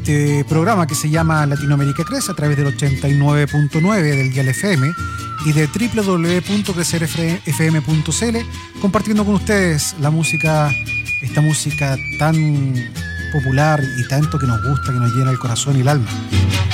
este programa que se llama Latinoamérica Crece a través del 89.9 del dial FM y de www.crecerfm.cl, compartiendo con ustedes la música, esta música tan popular y tanto que nos gusta, que nos llena el corazón y el alma.